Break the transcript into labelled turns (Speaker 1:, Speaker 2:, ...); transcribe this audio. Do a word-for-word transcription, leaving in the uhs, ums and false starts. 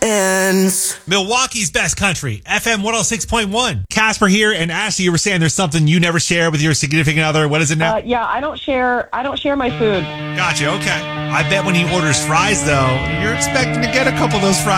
Speaker 1: ends.
Speaker 2: Milwaukee's best country, F M one oh six point one. Casper here, and Ashley, you were saying there's something you never share with your significant other. What is it now?
Speaker 3: Uh, yeah, I don't share. I don't share my food.
Speaker 2: Gotcha. Okay. I bet when he orders fries, though, you're expecting to get a couple of those fries.